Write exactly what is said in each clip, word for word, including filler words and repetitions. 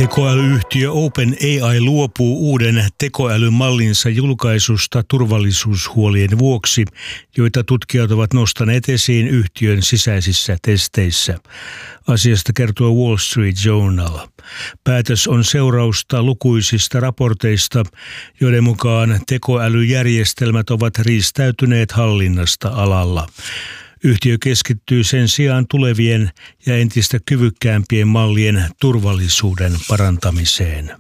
Tekoälyyhtiö OpenAI luopuu uuden tekoälymallinsa julkaisusta turvallisuushuolien vuoksi, joita tutkijat ovat nostaneet esiin yhtiön sisäisissä testeissä. Asiasta kertoo Wall Street Journal. Päätös on seurausta lukuisista raporteista, joiden mukaan tekoälyjärjestelmät ovat riistäytyneet hallinnasta alalla. Yhtiö keskittyy sen sijaan tulevien ja entistä kyvykkäämpien mallien turvallisuuden parantamiseen.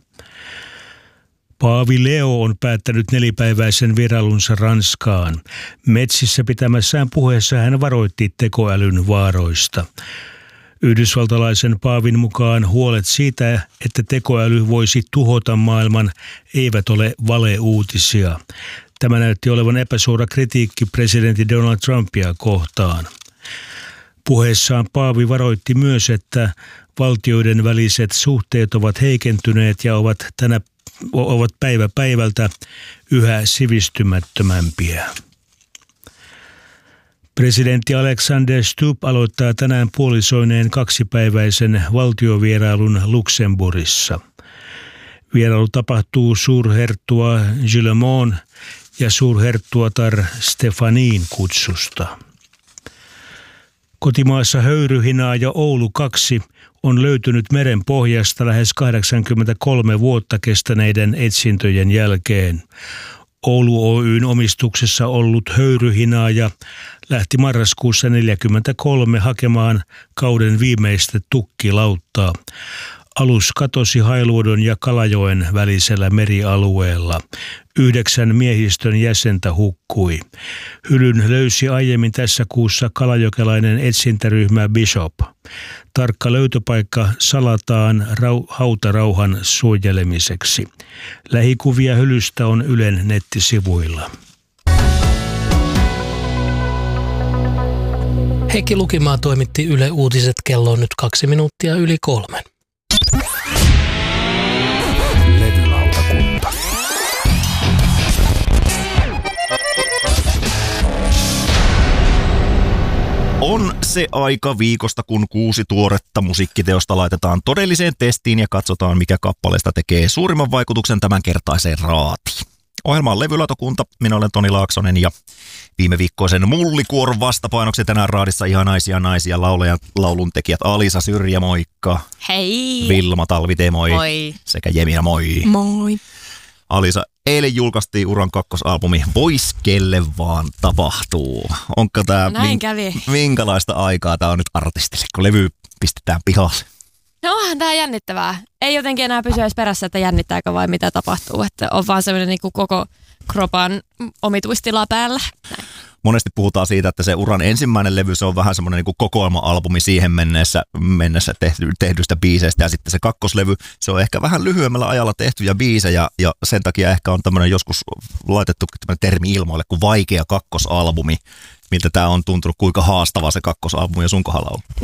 Paavi Leo on päättänyt nelipäiväisen vierailunsa Ranskaan. Metsissä pitämässään puheessa hän varoitti tekoälyn vaaroista. Yhdysvaltalaisen paavin mukaan huolet siitä, että tekoäly voisi tuhota maailman, eivät ole valeuutisia. Tämä näytti olevan epäsuora kritiikki presidentti Donald Trumpia kohtaan. Puheessaan paavi varoitti myös, että valtioiden väliset suhteet ovat heikentyneet ja ovat, tänä, ovat päivä päivältä yhä sivistymättömämpiä. Presidentti Alexander Stubb aloittaa tänään puolisoineen kaksipäiväisen valtiovierailun Luxemburgissa. Vierailu tapahtuu suurherttua Guillemot ja suurherttuatar Stefanin kutsusta. Kotimaassa höyryhinaaja Oulu kaksi on löytynyt meren pohjasta lähes kahdeksankymmentäkolme vuotta kestäneiden etsintöjen jälkeen. Oulu Oy:n omistuksessa ollut höyryhinaaja lähti marraskuussa neljäkymmentäkolme hakemaan kauden viimeistä tukkilauttaa. Alus katosi Hailuodon ja Kalajoen välisellä merialueella. Yhdeksän miehistön jäsentä hukkui. Hylyn löysi aiemmin tässä kuussa kalajokelainen etsintäryhmä Bishop. Tarkka löytöpaikka salataan rau- hautarauhan suojelemiseksi. Lähikuvia hylystä on Ylen nettisivuilla. Heikki Lukimaa toimitti Yle Uutiset, kello on nyt kaksi minuuttia yli kolmen. Levylautakunta. On se aika viikosta, kun kuusi tuoretta musiikkiteosta laitetaan todelliseen testiin ja katsotaan, mikä kappaleesta tekee suurimman vaikutuksen tämänkertaiseen raatiin. Ohjelma on Levylautakunta. Minä olen Toni Laaksonen ja viime viikkoisen mullikuoron vastapainoksi tänään raadissa ihan naisia naisia laulajan lauluntekijät Alisa Syrjä, moikka. Hei. Vilma Talvite, moi. Moi. Sekä Jemina, moi. Moi. Alisa, eilen julkaistiin uran kakkosalbumi Vois kelle vaan tapahtuu. Onko tää Näin kävi. minkälaista aikaa tää on nyt artistille, kun levy pistetään pihalle? No onhan tää jännittävää. Ei jotenkin enää pysy edes perässä, että jännittääkö vai mitä tapahtuu. Että on vaan semmoinen niin kuin koko kropan omituistila päällä. Näin. Monesti puhutaan siitä, että se uran ensimmäinen levy, se on vähän semmoinen niin kuin kokoelma-albumi siihen mennessä, mennessä tehty, tehdystä biiseistä. Ja sitten se kakkoslevy, se on ehkä vähän lyhyemmällä ajalla tehtyjä biisejä. Ja sen takia ehkä on tämmöinen joskus laitettu termi ilmoille kuin vaikea kakkosalbumi. Miltä tää on tuntunut, kuinka haastava se kakkosalbumi ja sun kohdalla on?